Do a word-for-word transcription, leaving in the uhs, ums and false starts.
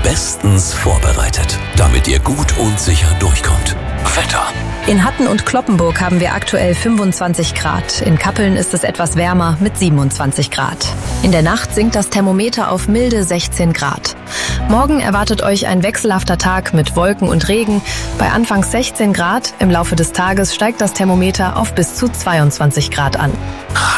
bestens vorbereitet, damit ihr gut und sicher durchkommt. Wetter. In Hatten und Cloppenburg haben wir aktuell fünfundzwanzig Grad. In Kappeln ist es etwas wärmer mit siebenundzwanzig Grad. In der Nacht sinkt das Thermometer auf milde sechzehn Grad. Morgen erwartet euch ein wechselhafter Tag mit Wolken und Regen. Bei anfangs sechzehn Grad, im Laufe des Tages steigt das Thermometer auf bis zu zweiundzwanzig Grad an.